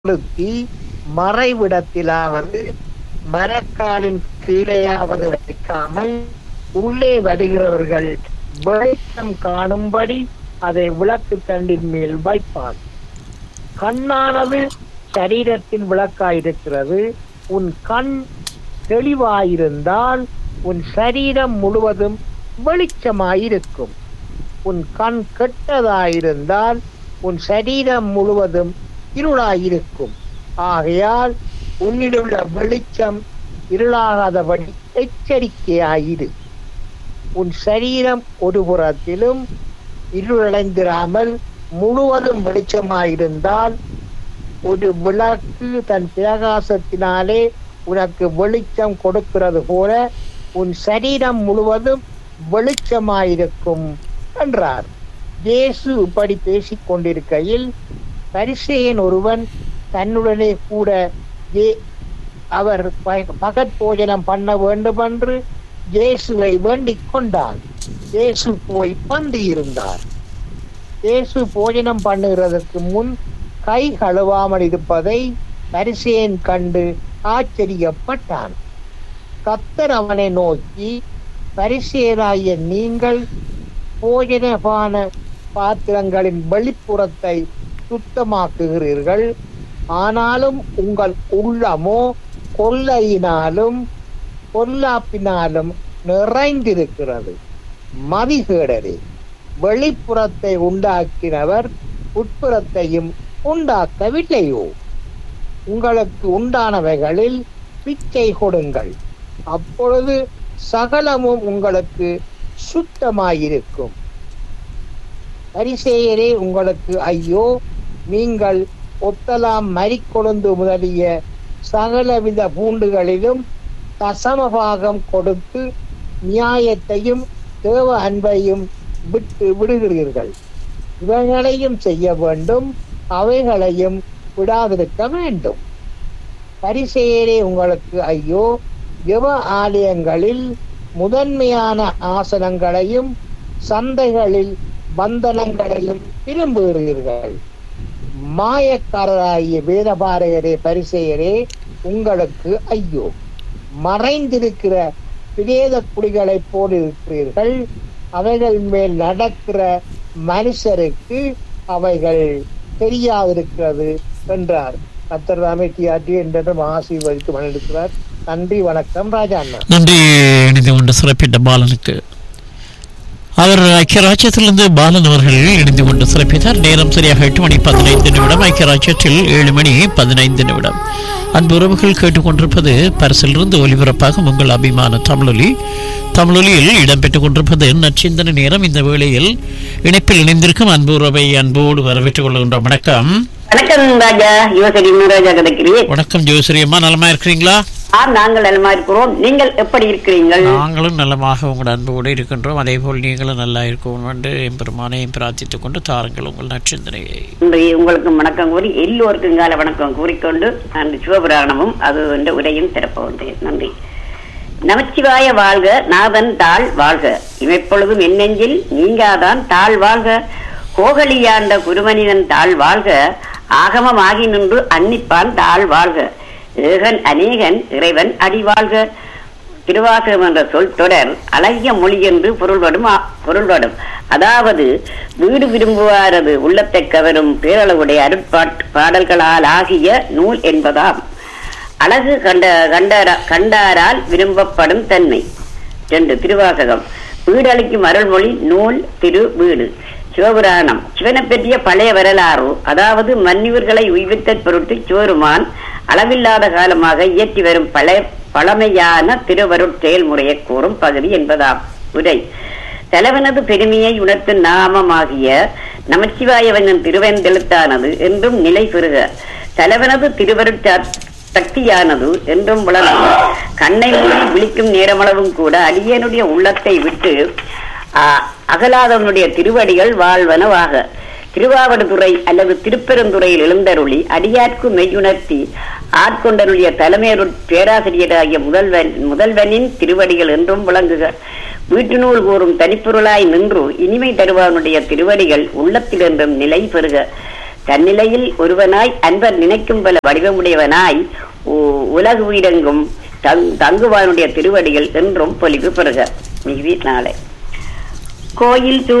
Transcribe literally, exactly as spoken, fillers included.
கொளுத்தி மறைவிடத்திலாவது மரக்காலின் கீழேயாவது வைக்காமல் உள்ளே வருகிறவர்கள் வெளிச்சம் காணும்படி அதை விளக்கு தண்டின் மேல் வைப்பான். கண்ணானது சரீரத்தின் விளக்காயிருக்கிறது. உன் கண் தெளிவாயிருந்தால் உன் சரீரம் முழுவதும் வெளிச்சமாயிருக்கும். உன் கண் கெட்டதாயிருந்தால் உன் சரீரம் முழுவதும் இருளாயிருக்கும். ஆகையால் உன்னிலுள்ள வெளிச்சம் இருளாகாதபடி எச்சரிக்கையாயிரு. உன் சரீரம் ஒரு புறத்திலும் இருளடைந்திராமல் முழுவதும் வெளிச்சமாயிருந்தால் ஒரு விளக்கு தன் பிரகாசத்தினாலே உனக்கு வெளிச்சம் கொடுக்கிறது போல உன் சரீரம் முழுவதும் வெளிச்சமாயிருக்கும் என்றார். இயேசு இப்படி பேசிக் கொண்டிருக்கையில் பரிசேயன் ஒருவன் தன்னுடனே கூட அவர் பகற்போஜனம் பண்ண வேண்டும் என்று இயேசுவை வேண்டிக் கொண்டான். இயேசு போய் பந்தி இருந்தார். இயேசு போஜனம் பண்ணுகிறதற்கு முன் கை கழுவாமல் இருப்பதை பரிசேயன் கண்டு ஆச்சரியப்பட்டான். கர்த்தர் அவனை நோக்கி, பரிசேயராகிய நீங்கள் போஜனபான பாத்திரங்களின் வெளிப்புறத்தை சுத்தமாக்குகிறீர்கள், ஆனாலும் உங்கள் உள்ளமோ கொள்ளையினாலும் பொல்லாப்பினாலும் நிறைந்திருக்கிறது. மதிகேடரே, வெளிப்புறத்தை உண்டாக்கினவர் உட்புறத்தையும் உண்டாக்கவில்லையோ? உங்களுக்கு உண்டானவைகளில் பிச்சை கொடுங்கள், அப்பொழுது சகலமும் உங்களுக்கு சுத்தமாயிருக்கும். பரிசேயரே, உங்களுக்கு ஐயோ! நீங்கள் ஒத்தலாம், மரிக்கொழுந்து முதலிய சகலவித பூண்டுகளிலும் தசமபாகம் கொடுத்து நியாயத்தையும் தேவ அன்பையும் விட்டு விடுகிறீர்கள். இவைகளையும் செய்ய வேண்டும், அவைகளையும் விடாதிருக்க வேண்டும். பரிசேயரே, உங்களுக்கு ஐயோ! ஜெப ஆலயங்களில் முதன்மையான ஆசனங்களையும் சந்தைகளில் பந்தனங்களையும் விரும்புகிறீர்கள். மாயக்காரராகிய வேதபாரகரே, பரிசேயரே, உங்களுக்கு ஐயோ! மறைந்திருக்கிற பிரேத குடிகளை போல் இருக்கிறீர்கள். அவைகள் மேல் நடக்கிற மனுஷருக்கு அவைகள் தெரியாதிருக்கிறது என்றார். கர்த்தர் அமைதியாற்றி என்றும் ஆசீர்வதித்து மனிருக்கிறார். நன்றி, வணக்கம். ராஜா அண்ணா. நன்றி. இணைந்து கொண்டு சிறப்பித்த பாலனுக்கு அவர் ஐக்கிய ராஜ்யத்திலிருந்து பாலன் அவர்கள் இணைந்து கொண்டு சிறப்பித்தார். நேரம் சரியாக எட்டு மணி பதினைந்து நிமிடம். ஐக்கிய ராஜ்யத்தில் ஏழு மணி பதினைந்து நிமிடம். அன்பு உறவுகள் கேட்டுக்கொண்டிருப்பது பரிசிலிருந்து ஒலிபரப்பாக உங்கள் அபிமான தமிழொலி. தமிழொலியில் இடம்பெற்றுக் கொண்டிருப்பது நற்சிந்தனை நேரம். இந்த வேளையில் இணைப்பில் இணைந்திருக்கும் அன்பு உறவை அன்போடு வரவேற்றுக் கொள்கின்றோம். வணக்கம். வணக்கம் ராஜா. யுவசரி ராஜா கிடைக்கிறேன். வணக்கம் ஜோசரி அம்மா, நலமா இருக்கிறீங்களா? நாங்கள் நலமா இருக்கிறோம். நீங்கள் எப்படி இருக்கிறீர்கள்? நாங்களும் நலமாக உங்கள் அன்போடு இருக்கின்றோம். அதே போல் நீங்களும் நல்லா இருக்கணும் என்று எம்பெருமானையும் பிரார்த்தித்துக் கொண்டு தாருங்கள் உங்கள் நற்சிந்தனையை. உங்களுக்கு வணக்கம் கூறி எல்லோருக்கும் கால வணக்கம் கூறிக்கொண்டு நான் சிவபுராணமும் அது என்ற உரையும் திறப்ப வந்தேன். நன்றி. நமச்சிவாய வாழ்க, நாதன் தாழ் வாழ்க, இமைப்பொழுதும் என்னெஞ்சில் நீங்காதான் தாழ் வாழ்க, கோகலியாண்ட குருமனிதன் தாழ் வாழ்க, ஆகமமாகி நின்று அன்னிப்பான் தாழ் வாழ்க, ஏகன் அநேகன் இறைவன் அடி வாழ்க. திருவாசகம் என்ற சொல் தொடர் அழகிய மொழி என்று பொருள்படும் பொருள்படும் அதாவது வீடு விரும்புவாரது உள்ளத்தை கவரும் பேரளவுடைய அருட்பாட் பாடல்களால் ஆகிய நூல் என்பதாம். அழகு கண்ட கண்டாரா கண்டாரால் விரும்பப்படும் தன்மை. ரெண்டு திருவாசகம். வீடளிக்கும் அருள்மொழி நூல் திரு வீடு. சிவபுராணம் சிவனை பற்றிய பழைய வரலாறு, அதாவது மன்னிவர்களை உய்வித்த பொருட்டு சிவருமான் அளவில்லாத காலமாக இயற்றி வரும் பழைய பழமையான திருவருட் செயல்முறையை கூறும் பகுதி என்பதாம். உரை. தலைவனது பெருமையை உணர்த்தும் நாமமாகிய நமச்சிவாயவனின் திருவெந்தெழுத்தானது என்றும் நிலை பெறுக. தலைவனது திருவருட் சக்தியானது என்றும் வளரும். கண்ணை மூடி விழிக்கும் நேரமளவும் கூட அடியனுடைய உள்ளத்தை விட்டு அகலாதவனுடைய திருவடிகள் வாழ்வனவாக. திருவாவடுதுறை அல்லது திருப்பெருந்துறையில் எழுந்தருளி அடியார்க்கு மெய்யுணர்த்தி ஆட்கொண்டருடைய தலைமையருட் பேராசிரியராகிய முதல்வன் முதல்வனின் திருவடிகள் என்றும் விளங்குக. வீட்டுநூல் கூறும் தனிப்பொருளாய் நின்று இனிமை தருவானுடைய திருவடிகள் உள்ளத்தில் என்றும் நிலை பெறுக. தன்னிலையில் ஒருவனாய் அன்பர் நினைக்கும் பல வடிவமுடையவனாய் உலகு உயிரெங்கும் தங்குவானுடைய திருவடிகள் என்றும் பொலிவு பெறுக. மிகுதி நாளை கோயில்